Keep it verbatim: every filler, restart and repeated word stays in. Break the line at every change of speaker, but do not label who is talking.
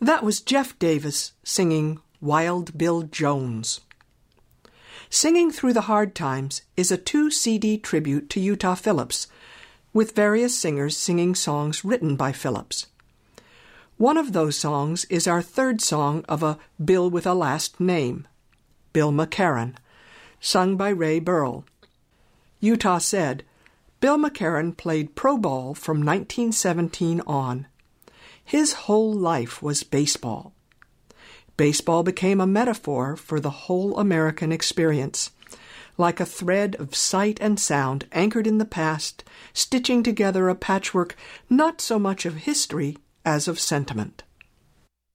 That was Jeff Davis singing Wild Bill Jones. Singing Through the Hard Times is a two-C D tribute to Utah Phillips, with various singers singing songs written by Phillips. One of those songs is our third song of a Bill with a last name, Bill McCarran, sung by Ray Burrell. Utah said, Bill McCarran played pro ball from nineteen seventeen on. His whole life was baseball. Baseball became a metaphor for the whole American experience, like a thread of sight and sound anchored in the past, stitching together a patchwork not so much of history as of sentiment.